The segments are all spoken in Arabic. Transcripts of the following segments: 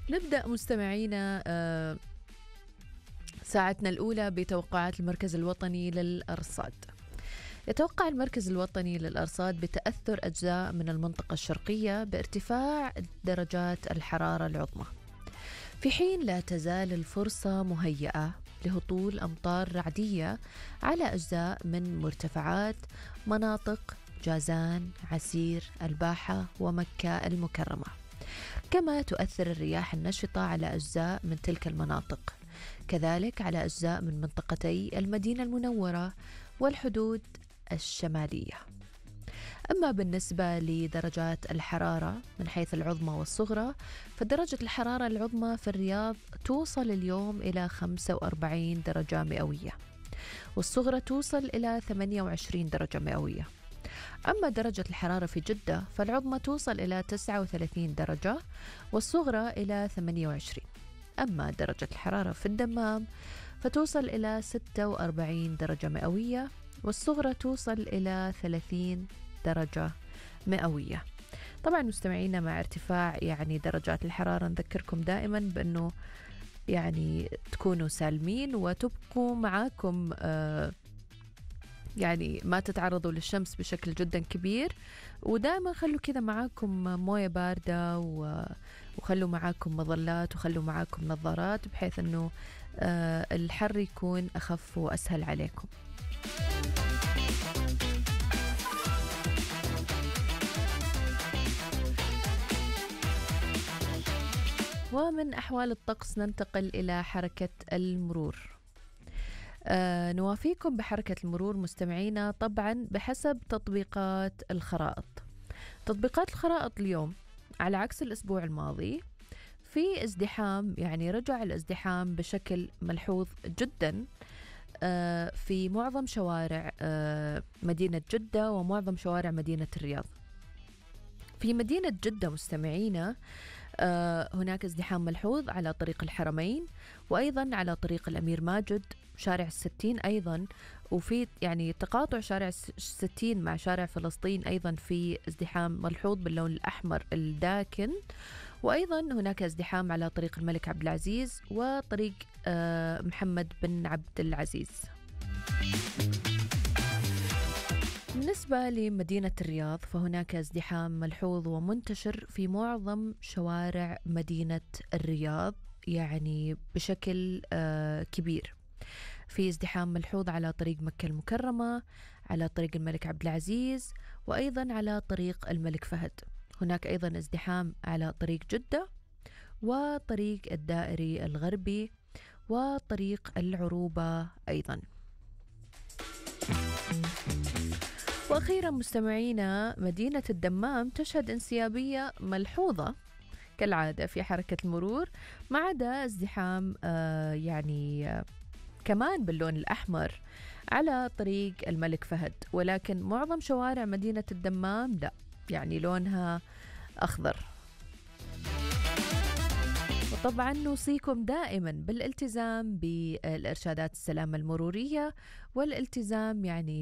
نبدأ مستمعينا ساعتنا الأولى بتوقعات المركز الوطني للأرصاد. يتوقع المركز الوطني للأرصاد بتأثر أجزاء من المنطقة الشرقية بارتفاع درجات الحرارة العظمى، في حين لا تزال الفرصة مهيئة لهطول أمطار رعدية على أجزاء من مرتفعات مناطق جازان، عسير، الباحة ومكة المكرمة. كما تؤثر الرياح النشطة على أجزاء من تلك المناطق، كذلك على أجزاء من منطقتي المدينة المنورة والحدود الشمالية. أما بالنسبة لدرجات الحرارة من حيث العظمى والصغرى، فدرجة الحرارة العظمى في الرياض توصل اليوم إلى 45 درجة مئوية، والصغرى توصل إلى 28 درجة مئوية. أما درجة الحرارة في جدة فالعظمى توصل إلى 39 درجة والصغرى إلى 28. أما درجة الحرارة في الدمام فتوصل إلى 46 درجة مئوية والصغرى توصل إلى 30 درجة مئوية. طبعا مستمعينا، مع ارتفاع درجات الحرارة نذكركم دائما بأنه تكونوا سالمين وتبقوا معاكم ما تتعرضوا للشمس بشكل جدا كبير، ودائما خلوا كذا معاكم موية باردة وخلوا معاكم مظلات وخلوا معاكم نظارات بحيث أنه الحر يكون أخف وأسهل عليكم. ومن أحوال الطقس ننتقل إلى حركة المرور. نوافيكم بحركة المرور مستمعينا طبعا بحسب تطبيقات الخرائط. تطبيقات الخرائط اليوم على عكس الأسبوع الماضي في ازدحام، رجع الازدحام بشكل ملحوظ جدا في معظم شوارع مدينة جدة ومعظم شوارع مدينة الرياض. في مدينة جدة مستمعينا هناك ازدحام ملحوظ على طريق الحرمين، وأيضا على طريق الأمير ماجد، شارع 60 أيضا، وفي تقاطع شارع 60 مع شارع فلسطين أيضا في ازدحام ملحوظ باللون الأحمر الداكن. وأيضا هناك ازدحام على طريق الملك عبد العزيز وطريق محمد بن عبد العزيز. بالنسبة لمدينة الرياض فهناك ازدحام ملحوظ ومنتشر في معظم شوارع مدينة الرياض بشكل كبير. في ازدحام ملحوظ على طريق مكة المكرمة، على طريق الملك عبد العزيز، وأيضا على طريق الملك فهد. هناك أيضا ازدحام على طريق جدة وطريق الدائري الغربي وطريق العروبة أيضا. وأخيرا مستمعينا، مدينة الدمام تشهد انسيابية ملحوظة كالعادة في حركة المرور، ما عدا ازدحام كمان باللون الأحمر على طريق الملك فهد، ولكن معظم شوارع مدينة الدمام لا، لونها أخضر. وطبعا نوصيكم دائما بالالتزام بالإرشادات السلامة المرورية والالتزام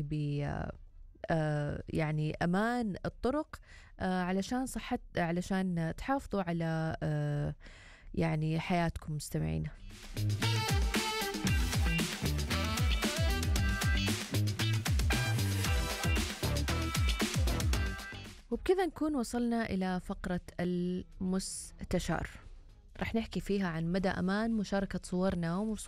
أمان الطرق علشان علشان تحافظوا على حياتكم مستمعين. وبكذا نكون وصلنا إلى فقرة المستشار، رح نحكي فيها عن مدى أمان مشاركة صورنا